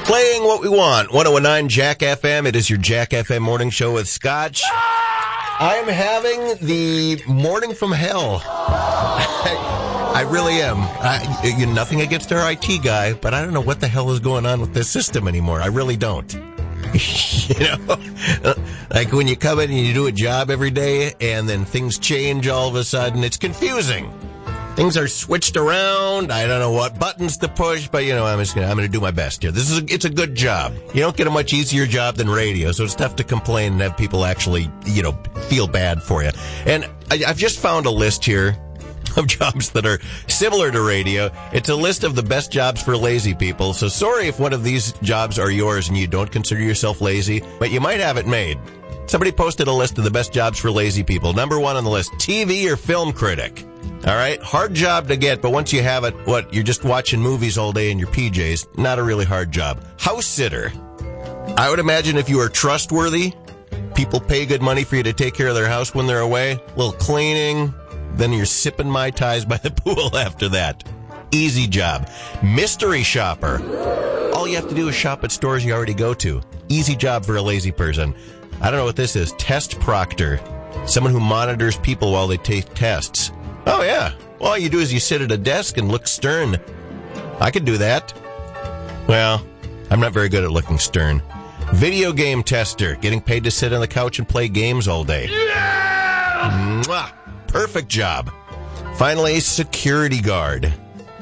Playing what we want. 101.9 Jack FM. It is your Jack FM morning show with Scotch. I'm having the morning from hell. I really am. Nothing against our IT guy, but I don't know what the hell is going on with this system anymore. I really don't. Like when you come in and you do a job every day and then things change all of a sudden, it's confusing. Things are switched around. I don't know what buttons to push, but I'm going to do my best here. It's a good job. You don't get a much easier job than radio, so it's tough to complain and have people actually, feel bad for you. And I've just found a list here of jobs that are similar to radio. It's a list of the best jobs for lazy people. So sorry if one of these jobs are yours and you don't consider yourself lazy, but you might have it made. Somebody posted a list of the best jobs for lazy people. Number 1 on the list, TV or film critic. All right, hard job to get, but once you have it, you're just watching movies all day in your PJs. Not a really hard job. House sitter. I would imagine if you are trustworthy, people pay good money for you to take care of their house when they're away. A little cleaning, then you're sipping Mai Tais by the pool after that. Easy job. Mystery shopper. All you have to do is shop at stores you already go to. Easy job for a lazy person. I don't know what this is. Test proctor. Someone who monitors people while they take tests. Oh, yeah. Well, all you do is you sit at a desk and look stern. I could do that. Well, I'm not very good at looking stern. Video game tester. Getting paid to sit on the couch and play games all day. Yeah! Mwah! Perfect job. Finally, security guard.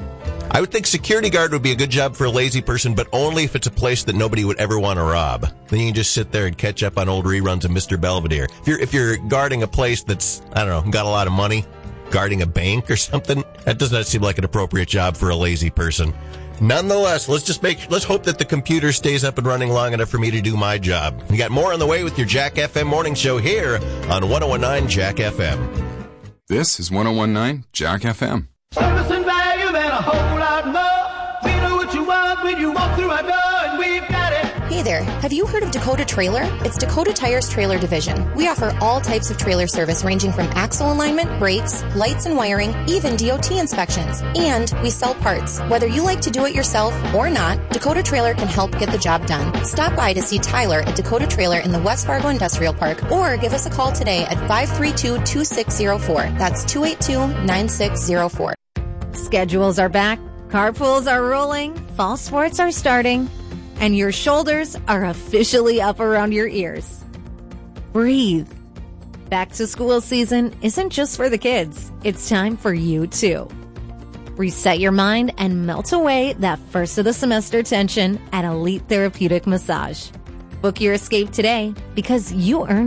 I would think security guard would be a good job for a lazy person, but only if it's a place that nobody would ever want to rob. Then you can just sit there and catch up on old reruns of Mr. Belvedere. If you're guarding a place that's, got a lot of money, guarding a bank or something, that does not seem like an appropriate job for a lazy person. Nonetheless, let's hope that the computer stays up and running long enough for me to do my job. We got more on the way with your Jack FM morning show here on 101.9 Jack FM. This is 101.9 Jack FM. Service and value and a whole lot more. We know what you want when you walk through our door, and we've got it. Hey there, have you heard of Dakota Trailer? It's Dakota Tire's trailer division. We offer all types of trailer service ranging from axle alignment, brakes, lights and wiring, even DOT inspections. And we sell parts. Whether you like to do it yourself or not, Dakota Trailer can help get the job done. Stop by to see Tyler at Dakota Trailer in the West Fargo Industrial Park or give us a call today at 532-2604. That's 282-9604. Schedules are back, carpools are rolling, fall sports are starting, and your shoulders are officially up around your ears. Breathe. Back to school season isn't just for the kids. It's time for you too. Reset your mind and melt away that first of the semester tension at Elite Therapeutic Massage. Book your escape today because you earned